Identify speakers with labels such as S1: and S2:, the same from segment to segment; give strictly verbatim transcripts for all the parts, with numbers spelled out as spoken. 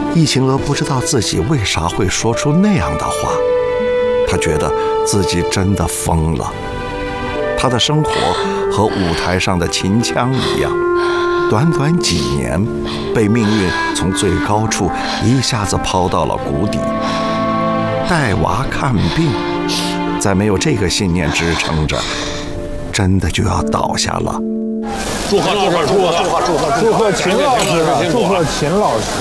S1: 易晴娥不知道自己为啥会说出那样的话，她觉得自己真的疯了。她的生活和舞台上的秦腔一样，短短几年，被命运从最高处一下子抛到了谷底。带娃看病，再没有这个信念支撑着，真的就要倒下了。
S2: 祝贺祝贺祝贺祝贺祝贺
S3: 祝贺秦老师，祝贺秦老师。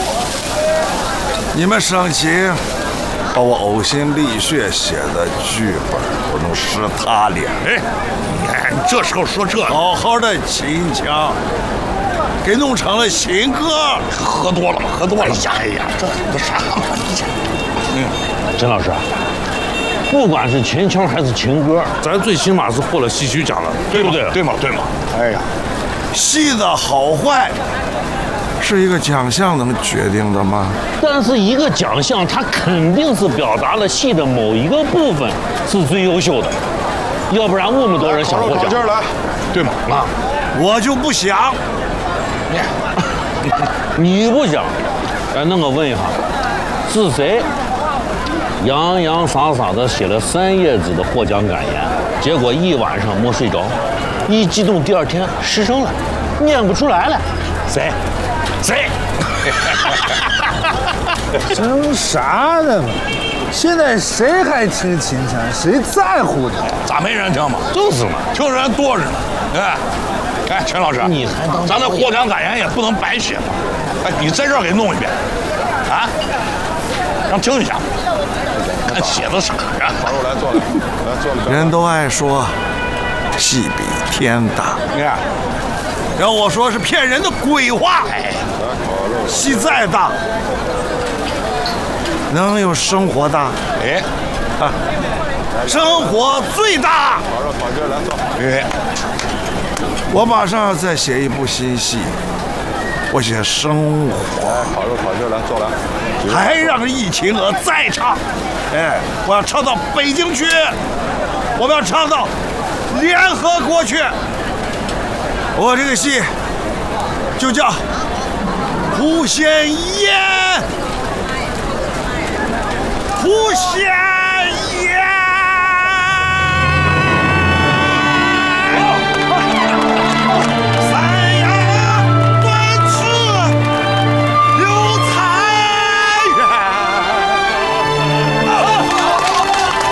S1: 你们省情，把我呕心沥血写的剧本不能失他脸。
S2: 哎，你看你这时候说这，
S1: 好好的秦腔，给弄成了情歌。
S2: 喝多了，喝多了。哎呀哎呀，这这啥嘛？
S4: 嗯，陈老师，不管是秦腔还是情歌，
S2: 咱最起码是获了戏曲奖了，对不对？
S4: 对吗？对吗？
S1: 哎呀，戏的好坏是一个奖项能决定的吗？
S4: 但是一个奖项，它肯定是表达了戏的某一个部分是最优秀的，要不然那么多人想获奖，
S3: 这儿来，
S4: 对吗？啊，
S1: 我就不想。
S4: 你不想？哎，那我问一下，是谁洋洋洒洒的写了三页纸的获奖感言，结果一晚上没睡着，一激动第二天失声了，念不出来了？谁？谁？
S3: 争啥呢嘛？现在谁还听秦腔？谁在乎他？
S2: 咋没人听嘛？
S4: 就是嘛，
S2: 听人多着呢。哎，哎，陈老师，
S4: 你还当
S2: 咱那获奖感言也不能白写嘛。哎，你在这儿给弄一遍，啊，让听一下，看写的啥呀？
S3: 来坐来，来坐来。
S1: 人都爱说戏比天大，
S2: 你看，
S1: 让我说是骗人的鬼话。
S2: 哎，
S1: 戏再大，能有生活大？
S2: 哎，
S1: 啊，生活最大。
S2: 哎，
S1: 我马上要再写一部新戏，我写生活。
S3: 好热好热，来坐来。
S1: 还让易晴娥再唱，哎，我要唱到北京去，我们要唱到联合国去。我这个戏就叫《狐仙宴》，狐仙。